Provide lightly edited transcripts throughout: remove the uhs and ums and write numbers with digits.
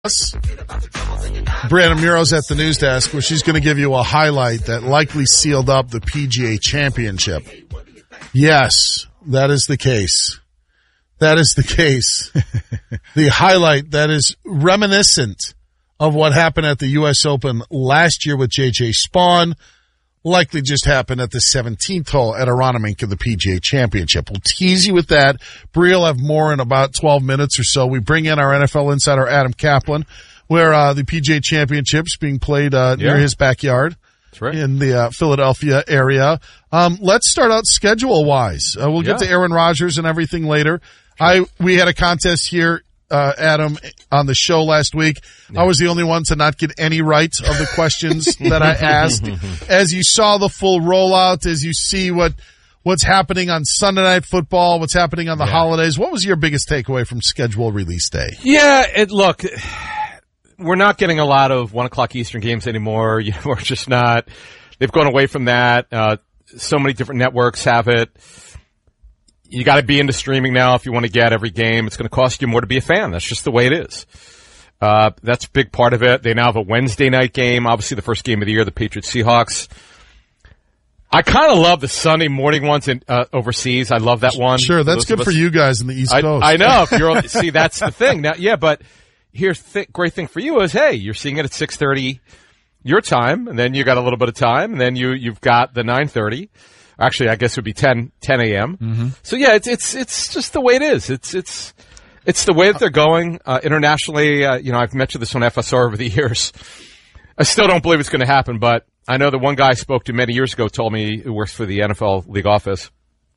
Brianna Muro's at the news desk where she's going to give you a highlight that likely sealed up the PGA Championship. Yes, that is the case. That is the case. The highlight that is reminiscent of what happened at the U.S. Open last year with J.J. Spaun likely just happened at the 17th hole at Aronimink of the PGA Championship. We'll tease you with that. Bree will have more in about 12 minutes or so. We bring in our NFL insider, Adam Kaplan, where the PGA Championship's being played near his backyard. That's right. In the Philadelphia area. Let's start out schedule-wise. We'll get to Aaron Rodgers and everything later. We had a contest here, Adam, on the show last week. I was the only one to not get any right of the questions that I asked. As you saw the full rollout, as you see what's happening on Sunday Night Football, what's happening on the holidays, what was your biggest takeaway from schedule release day? Look, we're not getting a lot of 1 o'clock Eastern games anymore. We're just not. They've gone away from that. So many different networks have it. You got to be into streaming now if you want to get every game. It's going to cost you more to be a fan. That's just the way it is. That's a big part of it. They now have a Wednesday night game. Obviously, the first game of the year, the Patriots-Seahawks. I kind of love the Sunday morning ones overseas. I love that one. Sure, that's good for you guys in the East Coast. I know. See, that's the thing. Now, but here's the great thing for you is, hey, you're seeing it at 6:30 your time, and then you got a little bit of time, and then you've got the 9:30. Actually, I guess it would be 10 a.m. Mm-hmm. So yeah, it's just the way it is. It's the way that they're going internationally. I've mentioned this on FSR over the years. I still don't believe it's going to happen, but I know the one guy I spoke to many years ago told me, who works for the NFL league office,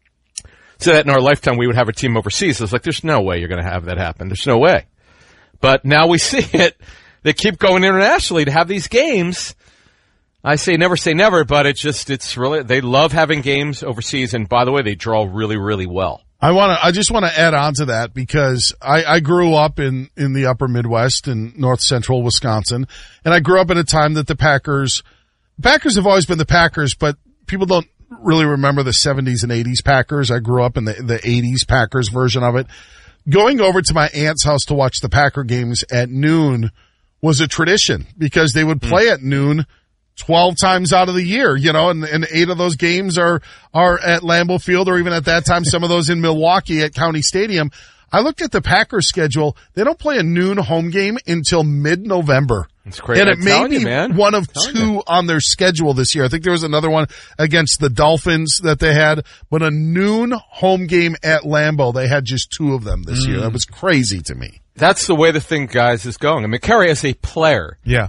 said that in our lifetime we would have a team overseas. I was like, there's no way you're going to have that happen. There's no way. But now we see it. They keep going internationally to have these games. I say never, but it's really, they love having games overseas, and by the way, they draw really, really well. I just want to add on to that because I grew up in the upper Midwest in north central Wisconsin, and I grew up at a time that the Packers have always been the Packers, but people don't really remember the 70s and 80s Packers. I grew up in the 80s Packers version of it. Going over to my aunt's house to watch the Packer games at noon was a tradition because they would play at noon 12 times out of the year, and 8 of those games are at Lambeau Field, or even at that time, some of those in Milwaukee at County Stadium. I looked at the Packers schedule. They don't play a noon home game until mid-November. That's crazy. And it may be one of 2 on their schedule this year. I think there was another one against the Dolphins that they had, but a noon home game at Lambeau, they had just 2 of them this year. That was crazy to me. That's the way the thing, guys, is going. I mean, Kerry, as a player. Yeah.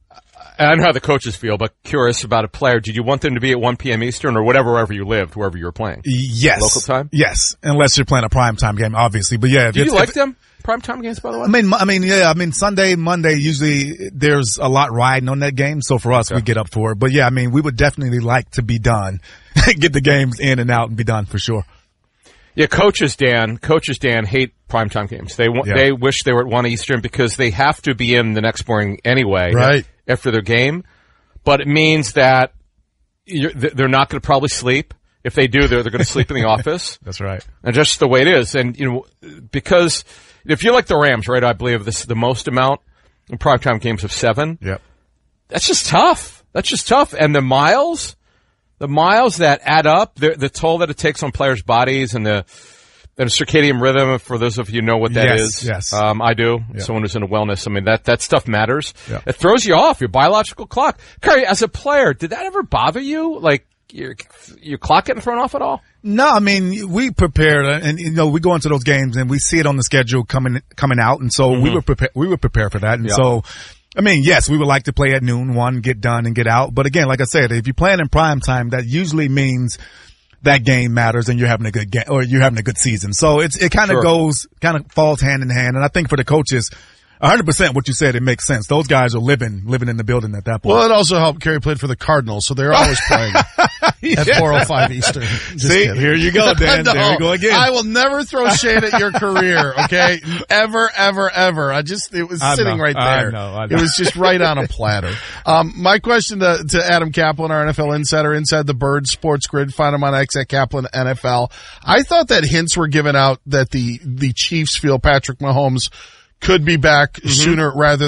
I know how the coaches feel, but curious about a player. Did you want them to be at 1 p.m. Eastern or wherever you lived, wherever you were playing? Yes. Local time? Yes. Unless you're playing a primetime game, obviously. But yeah. Do you like them? Primetime games, by the way? I mean, Sunday, Monday, usually there's a lot riding on that game. So for us, we get up for it. But yeah, we would definitely like to be done. Get the games in and out and be done for sure. Yeah, coaches, Dan, hate primetime games. They wish they were at 1 Eastern because they have to be in the next morning anyway. Right. After their game. But it means that they're not going to probably sleep. If they do, they're going to sleep in the office. That's right. And just the way it is. And, because if you're like the Rams, right, I believe this is the most amount in primetime games of 7. Yep. That's just tough. And the miles that add up, the toll that it takes on players' bodies and the circadian rhythm, for those of you who know what that is. Yes. I do. Yeah. Someone who's into wellness. That stuff matters. Yeah. It throws you off, your biological clock. Curry, as a player, did that ever bother you? Like, your clock getting thrown off at all? No, we prepared, and we go into those games and we see it on the schedule coming out, and so we were prepared for that, and so. Yes, we would like to play at noon, 1, get done and get out. But again, like I said, if you're playing in prime time, that usually means that game matters and you're having a good game or you're having a good season. So it kind of falls hand in hand. And I think for the coaches, 100% what you said, it makes sense. Those guys are living in the building at that point. Well, it also helped. Kerry played for the Cardinals, so they're always playing at 4:05 Eastern. See, here you go, Dan. No, there we go again. I will never throw shade at your career, okay? Ever. It was sitting right there. I know. It was just right on a platter. My question to Adam Kaplan, our NFL insider, inside the Bird Sports Grid, find him on X at Kaplan NFL. I thought that hints were given out that the Chiefs feel Patrick Mahomes could be back sooner rather